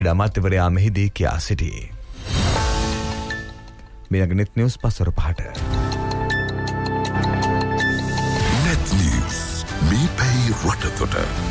අමාත්‍යවරයා මෙහිදී කියා සිටී. මෙලඟ net news පසර පහට. Net news. Me pay රටතොට.